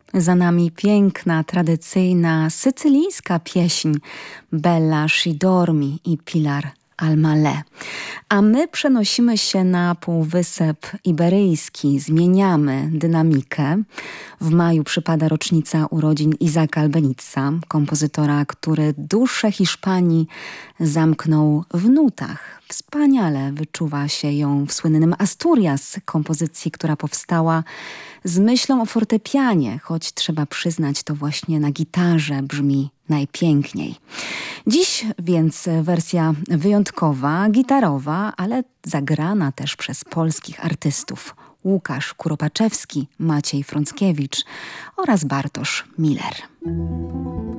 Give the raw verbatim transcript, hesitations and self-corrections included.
Za nami piękna, tradycyjna, sycylijska pieśń Bella sci dormi i Pilar al Malé. A my przenosimy się na Półwysep Iberyjski, zmieniamy dynamikę. W maju przypada rocznica urodzin Isaaca Albeniza, kompozytora, który duszę Hiszpanii zamknął w nutach. Wspaniale wyczuwa się ją w słynnym Asturias, kompozycji, która powstała z myślą o fortepianie, choć trzeba przyznać, to właśnie na gitarze brzmi najpiękniej. Dziś więc wersja wyjątkowa, gitarowa, ale zagrana też przez polskich artystów. Łukasz Kuropaczewski, Maciej Frąckiewicz oraz Bartosz Miller.